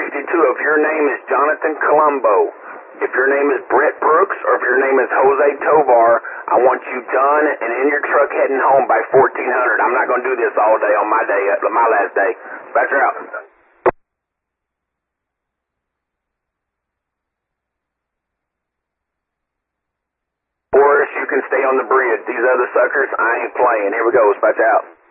If your name is Jonathan Colombo, if your name is Brett Brooks, or if your name is Jose Tovar, I want you done and in your truck heading home by 1400. I'm not going to do this all day on my day, my last day. Dispatcher out. Boris, you can stay on the bridge. These other suckers, I ain't playing. Here we go. Dispatch out.